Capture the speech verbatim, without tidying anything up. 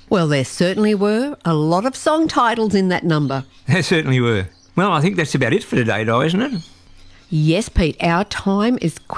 Well, there certainly were a lot of song titles in that number. There certainly were. Well, I think that's about it for today, Di, isn't it? Yes, Pete, our time is